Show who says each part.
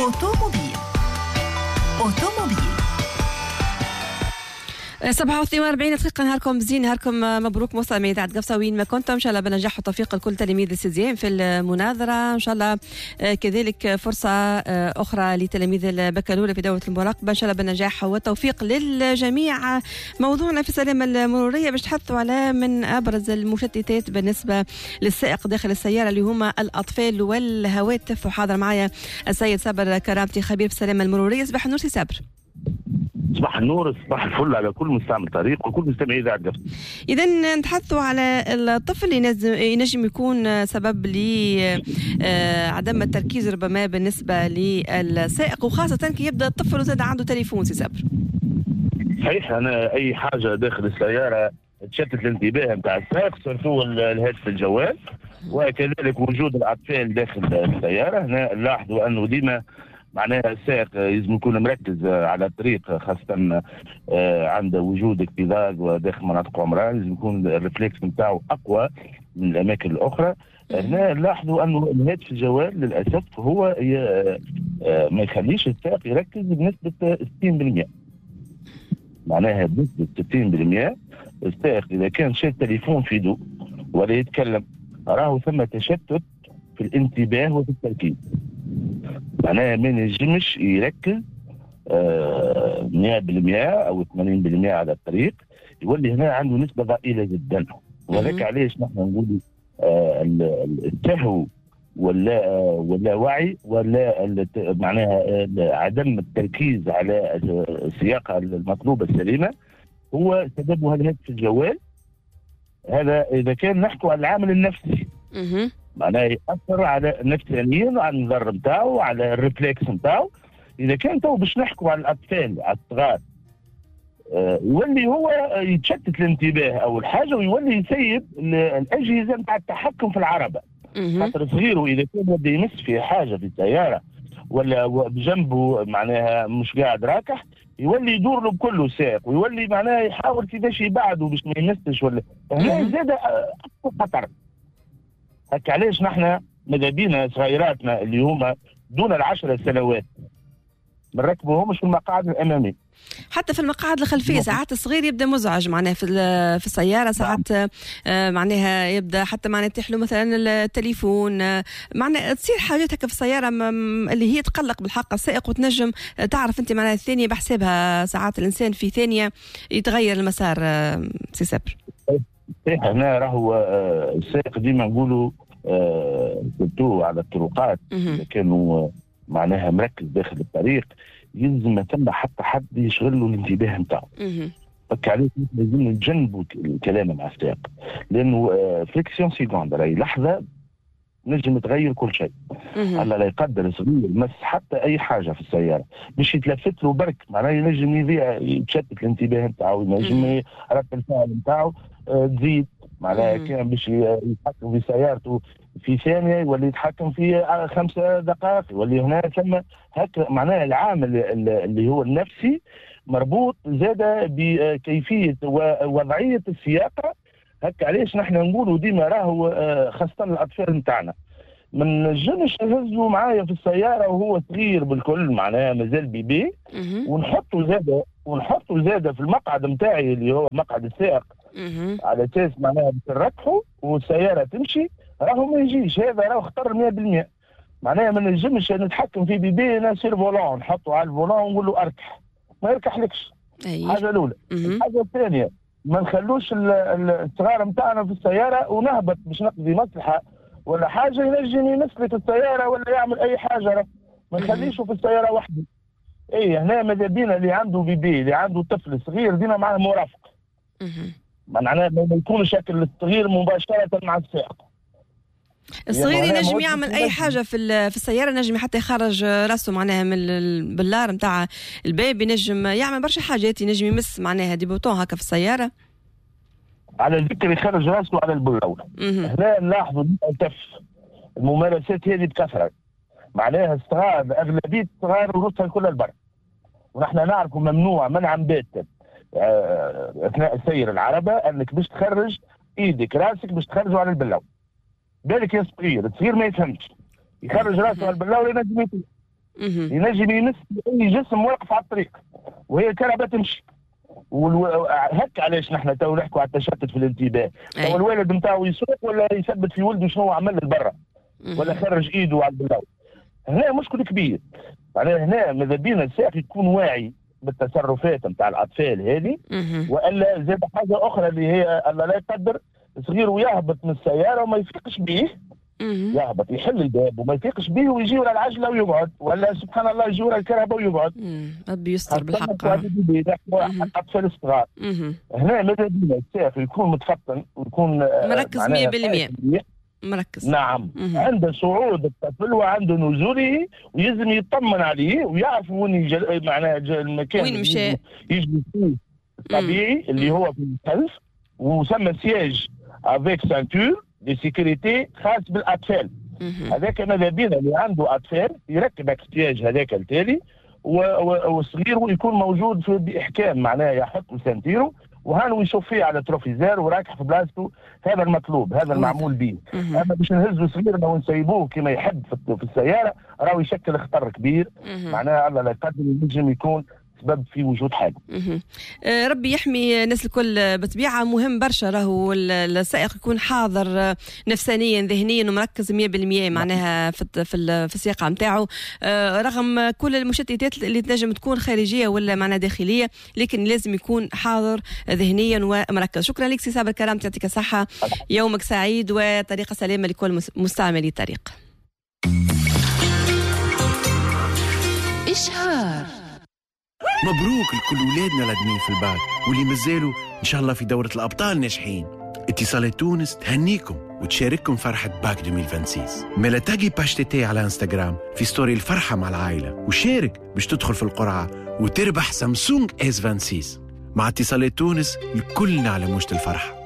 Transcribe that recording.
Speaker 1: أوتوموبيل
Speaker 2: 47 دقيقة. نهاركم زين، نهاركم مبروك مستمعي إذاعة قفصة وين ما كنتم. إن شاء الله بنجاح وتوفيق لكل تلاميذ السيزيام في المناظرة إن شاء الله. كذلك فرصة أخرى لتلاميذ البكالوريا في دورة المراقبة، إن شاء الله بنجاح والتوفيق للجميع. موضوعنا في السلامة المرورية باش نتحدثوا على من أبرز المشتتات بالنسبة للسائق داخل السيارة اللي هما الأطفال والهواتف. وحاضر معايا السيد صابر كرامتي، خبير في السلامة المرورية. صباح النور سي صابر.
Speaker 3: صباح النور، صباح الفل على كل مستعمل طريق وكل مستمعي إذاعة قفصة.
Speaker 2: إذا نتحدثوا على الطفل ينجم يكون سبب لعدم التركيز ربما بالنسبة للسائق، وخاصة كي يبدأ الطفل وزاد عنده تليفون سي صبر.
Speaker 3: صحيح، أنا أي حاجة داخل السيارة تشتت الانتباه نتاع السائق، سورتو الهاتف الجوال، وكذلك وجود الأطفال داخل السيارة. هنا نلاحظوا أنه ديما معناها السائق لازم يكون مركز على الطريق، خاصة عند وجود اكتظاظ وداخل مناطق عمران، لازم يكون الريفلكس نتاعو أقوى من الأماكن الأخرى. هنا نلاحظوا أنه الهاتف الجوال للأسف هو ما يخليش السائق يركز بنسبة 60%. معناها بنسبة 60% السائق إذا كان شاد تليفون في يده ولا يتكلم راهو ثم تشتت في الانتباه وفي التركيز. معناها ما نجمش يركز 100% أو 80% على الطريق، يولي هنا عنده نسبة ضئيلة جدا. وذلك علاش نحن نقول التهو ولا وعي ولا معناها عدم التركيز على السياقة المطلوبة السليمة هو سببها الهاتف الجوال. هذا إذا كان نحكوا على العامل النفسي، معناه يأثر على نفسيا وعلى النظر نتاعو وعلى الريفلكس نتاعو. إذا كان تو باش نحكوا على الأطفال على الصغار، يولي هو يتشتت الانتباه أول حاجة، ويولي يسيب الأجهزة نتاع التحكم في العربة. خاطر صغيره إذا كان بده يمس في حاجة في السيارة ولا بجنبه معناها مش قاعد راكح، يولي يدور له بكله سائق، ويولي معناها يحاول كيفاش يبعده باش ما يمسش ولا هنا زاد خطر. هكا علاش نحن ماذا بينا صغيراتنا اللي هما دون 10 سنوات ما نركبوهمش في المقاعد الاماميه،
Speaker 2: حتى في المقاعد الخلفيه. ساعات الصغير يبدا مزعج معناها في السياره، ساعات معناها يبدا حتى معناها يتيح له مثلا التليفون، معناها تصير حاجات هكا في السياره اللي هي تقلق بالحق السائق، وتنجم تعرف انت معناها الثانيه بحسابها. ساعات الانسان في ثانيه يتغير المسار سي صبر.
Speaker 3: هنا راهو السائق ديما نقولوا سورتو على الطرقات اذا كانوا معناها مركز داخل الطريق يلزم ثم حتى حد يشغل له الانتباه نتاعو. فك عليه لازم نتجنبوا الكلام مع السائق، لانه فليكسيون سيكوند راهي لحظه نجم تغير كل شيء. الله لا يقدر صغير مس حتى اي حاجه في السياره باش يتلفت له برك، معناه ينجم يضيع يتشتت الانتباه نتاعو، ينجم رد الفعل نتاعو تزيد. معناها كان باش يتحكم في سيارته في ثانيه يولي يتحكم في 5 دقائق، يولي هنا ثم هكا. معناها العامل اللي هو النفسي مربوط زاد بكيفيه ووضعيه السياقه. هكا علاش نحن نقولوا ديما راهو خاصه الاطفال نتاعنا ما نجمش نهزوا معايا في السياره وهو صغير بالكل، معناها مازال بيبي، ونحطوا زاده في المقعد نتاعي اللي هو مقعد السائق على اساس معناها باش نركحوا والسياره تمشي، راهو ما يجيش. هذا راهو خطر 100%. معناها ما نجمش نتحكم في بيبي انا سير فولون نحطه على الفولون ونقول له اركح، ما يركحلكش. حاجه الاولى. الحاجه الثانيه ما نخلوش الصغار نتاعنا في السياره ونهبط باش نقضي مصلحه ولا حاجه ينجم يمسلك السياره ولا يعمل اي حاجه، ما نخليشه في السياره وحده. هنا ماذا بينا اللي عنده بيبي اللي عنده طفل صغير ديما معاه مرافق. معناها ما يكونش شكل الصغير مباشره مع السائق.
Speaker 2: الصغير ينجم يعمل اي حاجه في السياره، نجم حتى يخرج راسه معناها من البلار نتاع الباب، ينجم يعمل برشا حاجات، ينجم يمس معناها دي بوطون هكا في السياره.
Speaker 3: على الذكر يخرج راسه على البلور. هنا نلاحظوا الممارسات هذه بكثره. معناها الصغار اغلبيه الصغار ورثها كلها البر، ونحن نعرفوا ممنوع منعا باتا اثناء سير العربه انك باش تخرج ايدك راسك باش تخرجوا على البلور. بالك يا صغير، الصغير ما يفهمش يخرج راسه على البلاوي ينجم يطيح. ينجم يمس اي جسم واقف على الطريق وهي الكهرباء تمشي. هكا علاش نحن تو نحكوا على التشتت في الانتباه. تو الوالد نتاعو يسوق ولا يثبت في ولده شنو عمل لبرا ولا خرج ايده على البلاو. هنا مشكل كبير. معناها هنا ماذا بينا السائق يكون واعي بالتصرفات نتاع الاطفال هذه، والا زاد حاجه اخرى اللي هي الله لا يقدر صغير ويهبط من السياره وما يفيقش به، يهبط يحل الباب وما يفيقش به ويجي ورا العجله ويقعد، ولا سبحان الله يجي ورا الكهرباء ويقعد.
Speaker 2: ربي يستر بالحق.
Speaker 3: الاطفال الصغار هنا ماذا بينا السائق يكون متفطن ويكون
Speaker 2: مركز 100%. مركز.
Speaker 3: نعم. عنده صعود الطفل وعنده نزوله ويلزم يطمن عليه ويعرف وين معناها المكان
Speaker 2: وين مشى
Speaker 3: يجلس فيه الطبيعي اللي هو في الخلف، وسمى سياج افيك سانتور دي سيكوريتي خاص بالاطفال. هذاك ماذا بينا اللي عنده اطفال يركب السياج هذاك التالي والصغير ويكون موجود في باحكام، معناها يحط سانتيرو وهانو يشوف فيه على تروفيزار وراكح في بلاصته. هذا المطلوب، هذا المعمول به. اما باش نهزوا صغيرنا ونسيبوه كما يحب في السياره راهو يشكل خطر كبير. معناها الله لا يقدر ينجم يكون سبب في وجود حادث.
Speaker 2: ربي يحمي الناس الكل. بطبيعه مهم برشا راهو السائق يكون حاضر نفسانيا ذهنيا ومركز 100% معناها في السياقه نتاعو، رغم كل المشتتات اللي تنجم تكون خارجيه ولا معناها داخليه، لكن لازم يكون حاضر ذهنيا ومركز. شكرا لك سي صابر الكرام، يعطيك الصحه، يومك سعيد وطريقه سلامه لكل مستعملي الطريق.
Speaker 1: إشهار. مبروك لكل ولادنا الادمين في البعث واللي مازالوا ان شاء الله في دورة الابطال ناجحين. اتصالات تونس تهنيكم وتشارككم فرحة باك 2026. مالا تاقي باشتتي على انستغرام في ستوري الفرحة مع العائلة وشارك باش تدخل في القرعة وتربح سامسونج S26. مع اتصالات تونس الكل نعلم وش الفرحة.